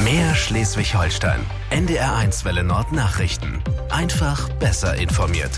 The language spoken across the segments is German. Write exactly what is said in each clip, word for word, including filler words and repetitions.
Mehr Schleswig-Holstein. N D R eins Welle Nord Nachrichten. Einfach besser informiert.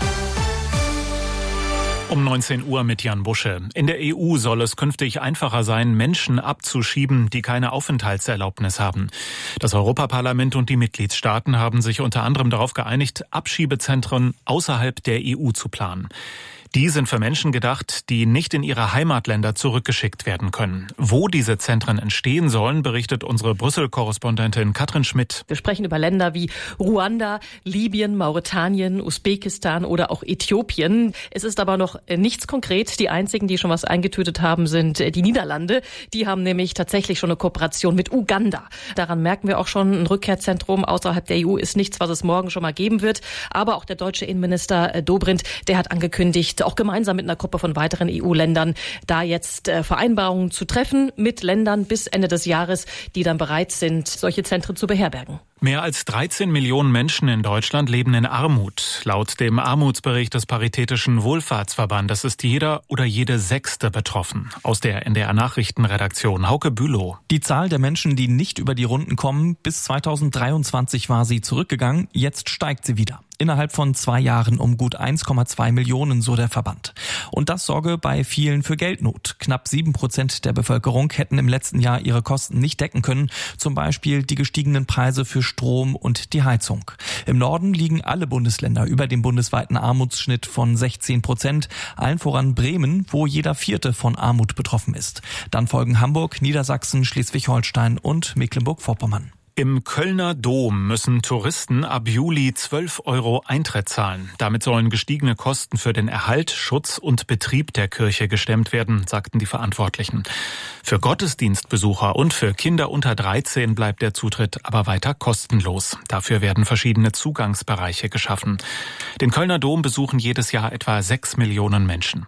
Um neunzehn Uhr mit Jan Busche. In der E U soll es künftig einfacher sein, Menschen abzuschieben, die keine Aufenthaltserlaubnis haben. Das Europaparlament und die Mitgliedstaaten haben sich unter anderem darauf geeinigt, Abschiebezentren außerhalb der E U zu planen. Die sind für Menschen gedacht, die nicht in ihre Heimatländer zurückgeschickt werden können. Wo diese Zentren entstehen sollen, berichtet unsere Brüssel-Korrespondentin Katrin Schmidt. Wir sprechen über Länder wie Ruanda, Libyen, Mauretanien, Usbekistan oder auch Äthiopien. Es ist aber noch nichts konkret. Die einzigen, die schon was eingetütet haben, sind die Niederlande. Die haben nämlich tatsächlich schon eine Kooperation mit Uganda. Daran merken wir auch schon, ein Rückkehrzentrum außerhalb der E U ist nichts, was es morgen schon mal geben wird. Aber auch der deutsche Innenminister Dobrindt, der hat angekündigt, auch gemeinsam mit einer Gruppe von weiteren E U-Ländern da jetzt äh, Vereinbarungen zu treffen mit Ländern bis Ende des Jahres, die dann bereit sind, solche Zentren zu beherbergen. Mehr als dreizehn Millionen Menschen in Deutschland leben in Armut. Laut dem Armutsbericht des Paritätischen Wohlfahrtsverbandes ist jeder oder jede Sechste betroffen. Aus der N D R Nachrichtenredaktion Hauke Bülow. Die Zahl der Menschen, die nicht über die Runden kommen, bis zweitausenddreiundzwanzig war sie zurückgegangen. Jetzt steigt sie wieder. Innerhalb von zwei Jahren um gut eins Komma zwei Millionen, so der Verband. Und das sorge bei vielen für Geldnot. Knapp sieben Prozent der Bevölkerung hätten im letzten Jahr ihre Kosten nicht decken können. Zum Beispiel die gestiegenen Preise für Strom und die Heizung. Im Norden liegen alle Bundesländer über dem bundesweiten Armutsschnitt von sechzehn Prozent. Allen voran Bremen, wo jeder Vierte von Armut betroffen ist. Dann folgen Hamburg, Niedersachsen, Schleswig-Holstein und Mecklenburg-Vorpommern. Im Kölner Dom müssen Touristen ab Juli zwölf Euro Eintritt zahlen. Damit sollen gestiegene Kosten für den Erhalt, Schutz und Betrieb der Kirche gestemmt werden, sagten die Verantwortlichen. Für Gottesdienstbesucher und für Kinder unter dreizehn bleibt der Zutritt aber weiter kostenlos. Dafür werden verschiedene Zugangsbereiche geschaffen. Den Kölner Dom besuchen jedes Jahr etwa sechs Millionen Menschen.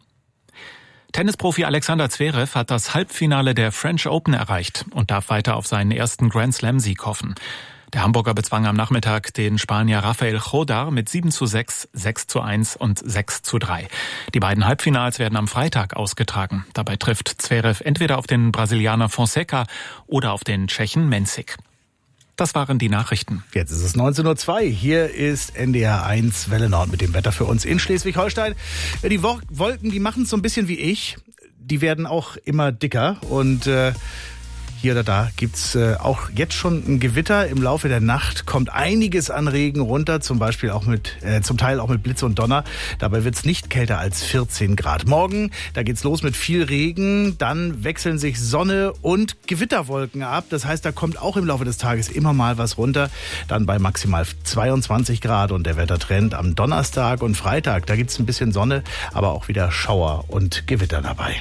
Tennisprofi Alexander Zverev hat das Halbfinale der French Open erreicht und darf weiter auf seinen ersten Grand-Slam-Sieg hoffen. Der Hamburger bezwang am Nachmittag den Spanier Rafael Chodar mit sieben zu sechs, sechs zu eins und sechs zu drei. Die beiden Halbfinals werden am Freitag ausgetragen. Dabei trifft Zverev entweder auf den Brasilianer Fonseca oder auf den Tschechen Mensik. Das waren die Nachrichten. Jetzt ist es neunzehn Uhr zwei. Hier ist N D R eins Welle Nord mit dem Wetter für uns in Schleswig-Holstein. Die Wolken, die machen es so ein bisschen wie ich. Die werden auch immer dicker und äh, hier oder da gibt's äh, auch jetzt schon ein Gewitter. Im Laufe der Nacht kommt einiges an Regen runter, zum Beispiel auch mit, äh, zum Teil auch mit Blitz und Donner. Dabei wird's nicht kälter als vierzehn Grad. Morgen, da geht's los mit viel Regen, dann wechseln sich Sonne und Gewitterwolken ab. Das heißt, da kommt auch im Laufe des Tages immer mal was runter. Dann bei maximal zweiundzwanzig Grad und der Wettertrend am Donnerstag und Freitag. Da gibt's ein bisschen Sonne, aber auch wieder Schauer und Gewitter dabei.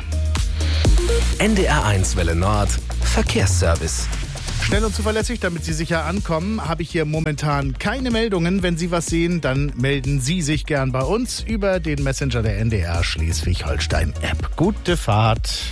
N D R eins Welle Nord Verkehrsservice. Schnell und zuverlässig, damit Sie sicher ankommen, habe ich hier momentan keine Meldungen. Wenn Sie was sehen, dann melden Sie sich gern bei uns über den Messenger der N D R Schleswig-Holstein-App. Gute Fahrt.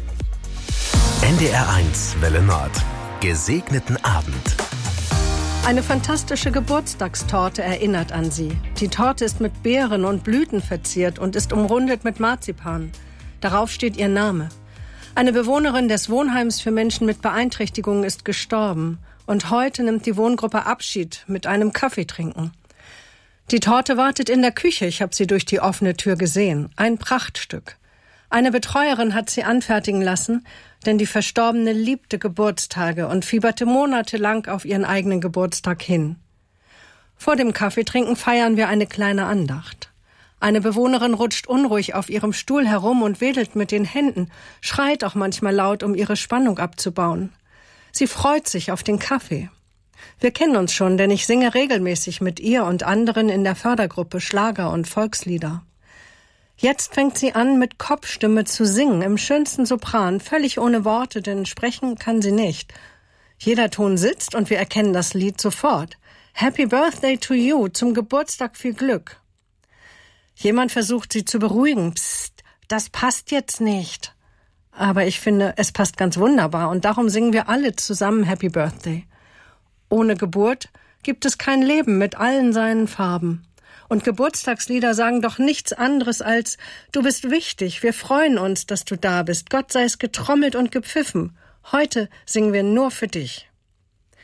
N D R eins Welle Nord. Gesegneten Abend. Eine fantastische Geburtstagstorte erinnert an Sie. Die Torte ist mit Beeren und Blüten verziert und ist umrundet mit Marzipan. Darauf steht Ihr Name. Eine Bewohnerin des Wohnheims für Menschen mit Beeinträchtigungen ist gestorben. Und heute nimmt die Wohngruppe Abschied mit einem Kaffeetrinken. Die Torte wartet in der Küche. Ich habe sie durch die offene Tür gesehen. Ein Prachtstück. Eine Betreuerin hat sie anfertigen lassen, denn die Verstorbene liebte Geburtstage und fieberte monatelang auf ihren eigenen Geburtstag hin. Vor dem Kaffeetrinken feiern wir eine kleine Andacht. Eine Bewohnerin rutscht unruhig auf ihrem Stuhl herum und wedelt mit den Händen, schreit auch manchmal laut, um ihre Spannung abzubauen. Sie freut sich auf den Kaffee. Wir kennen uns schon, denn ich singe regelmäßig mit ihr und anderen in der Fördergruppe Schlager und Volkslieder. Jetzt fängt sie an, mit Kopfstimme zu singen, im schönsten Sopran, völlig ohne Worte, denn sprechen kann sie nicht. Jeder Ton sitzt und wir erkennen das Lied sofort. Happy Birthday to you, zum Geburtstag viel Glück. Jemand versucht, sie zu beruhigen. Psst, das passt jetzt nicht. Aber ich finde, es passt ganz wunderbar und darum singen wir alle zusammen Happy Birthday. Ohne Geburt gibt es kein Leben mit allen seinen Farben. Und Geburtstagslieder sagen doch nichts anderes als, du bist wichtig, wir freuen uns, dass du da bist. Gott sei es getrommelt und gepfiffen. Heute singen wir nur für dich.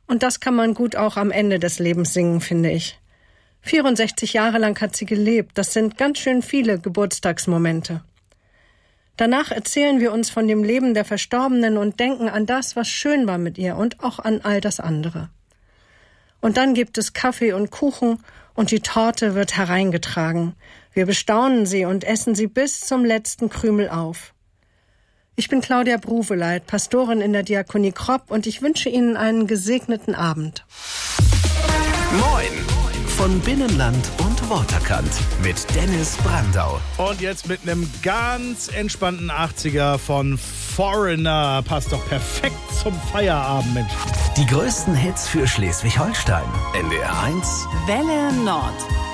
Und das kann man gut auch am Ende des Lebens singen, finde ich. vierundsechzig Jahre lang hat sie gelebt. Das sind ganz schön viele Geburtstagsmomente. Danach erzählen wir uns von dem Leben der Verstorbenen und denken an das, was schön war mit ihr und auch an all das andere. Und dann gibt es Kaffee und Kuchen und die Torte wird hereingetragen. Wir bestaunen sie und essen sie bis zum letzten Krümel auf. Ich bin Claudia Bruweleit, Pastorin in der Diakonie Kropp und ich wünsche Ihnen einen gesegneten Abend. Moin von Binnenland und Waterkant mit Dennis Brandau. Und jetzt mit einem ganz entspannten achtziger von Foreigner. Passt doch perfekt zum Feierabend, Mensch. Die größten Hits für Schleswig-Holstein. N D R eins Welle Nord.